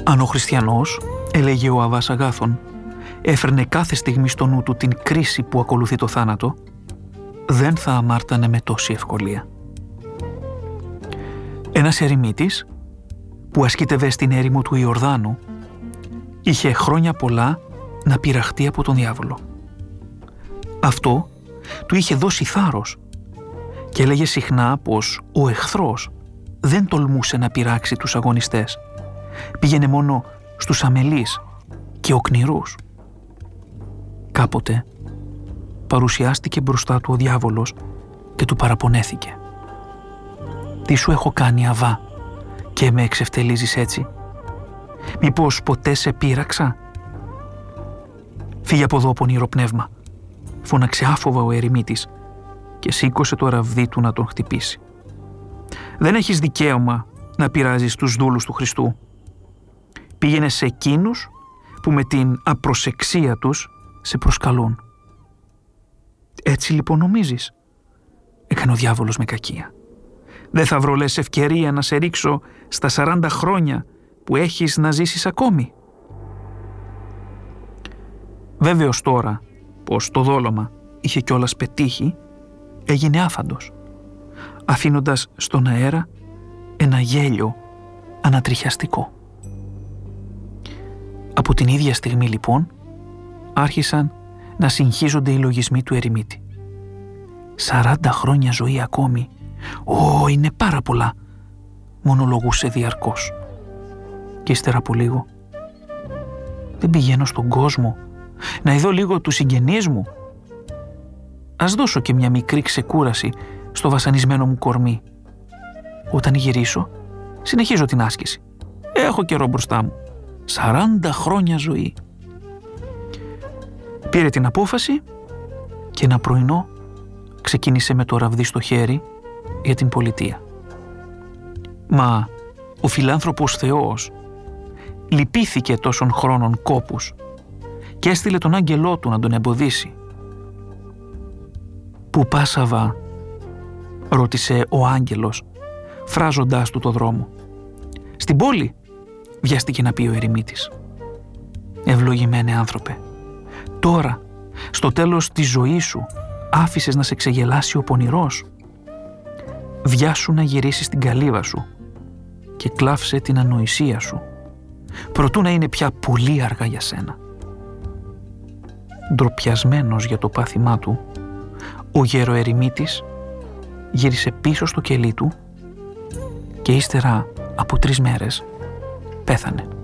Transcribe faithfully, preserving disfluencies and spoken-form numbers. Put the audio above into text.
Αν ο χριστιανός, έλεγε ο Αββάς Αγάθων, έφερνε κάθε στιγμή στο νου του την κρίση που ακολουθεί το θάνατο, δεν θα αμάρτανε με τόση ευκολία. Ένας ερημίτης που ασκήτευε στην έρημο του Ιορδάνου είχε χρόνια πολλά να πειραχτεί από τον διάβολο. Αυτό του είχε δώσει θάρρος και έλεγε συχνά πως ο εχθρός δεν τολμούσε να πειράξει τους αγωνιστές. Πήγαινε μόνο στους αμελείς και οκνηρούς. Κάποτε παρουσιάστηκε μπροστά του ο διάβολος και του παραπονέθηκε. «Τι σου έχω κάνει, Αββά, και με εξευτελίζεις έτσι? Μήπως ποτέ σε πείραξα?» «Φύγε από εδώ, πονηρό πνεύμα», φώναξε άφοβα ο ερημίτης και σήκωσε το ραβδί του να τον χτυπήσει. «Δεν έχεις δικαίωμα να πειράζεις τους δούλους του Χριστού. Πήγαινε σε εκείνους που με την απροσεξία τους σε προσκαλούν». «Έτσι λοιπόν νομίζεις?» έκανε ο διάβολος με κακία. «Δεν θα βρω λες ευκαιρία να σε ρίξω στα σαράντα χρόνια που έχεις να ζήσεις ακόμη?» Βέβαιος τώρα πως το δόλωμα είχε κιόλας πετύχει, έγινε άφαντος, αφήνοντας στον αέρα ένα γέλιο ανατριχιαστικό. Από την ίδια στιγμή λοιπόν άρχισαν να συγχύζονται οι λογισμοί του ερημίτη. «Σαράντα χρόνια ζωή ακόμη, ω, είναι πάρα πολλά», μονολογούσε διαρκώς. Και ύστερα από λίγο, «Δεν πηγαίνω στον κόσμο να ειδώ λίγο τους συγγενείς μου? Ας δώσω και μια μικρή ξεκούραση στο βασανισμένο μου κορμί. Όταν γυρίσω, συνεχίζω την άσκηση. Έχω καιρό μπροστά μου. Σαράντα χρόνια ζωή». Πήρε την απόφαση και ένα πρωινό ξεκίνησε με το ραβδί στο χέρι για την πολιτεία. Μα ο φιλάνθρωπος Θεός λυπήθηκε τόσων χρόνων κόπους και έστειλε τον άγγελό του να τον εμποδίσει. «Πού πας, Αββά?» ρώτησε ο άγγελος, φράζοντάς του το δρόμο. «Στην πόλη», βιάστηκε να πει ο ερημίτης. «Ευλογημένε άνθρωπε, τώρα, στο τέλος της ζωής σου, άφησες να σε ξεγελάσει ο πονηρός? Βιάσου να γυρίσεις στην καλύβα σου και κλάψε την ανοησία σου, προτού να είναι πια πολύ αργά για σένα». Ντροπιασμένος για το πάθημά του, ο γεροερημίτης γύρισε πίσω στο κελί του και ύστερα από τρεις μέρες πέθανε.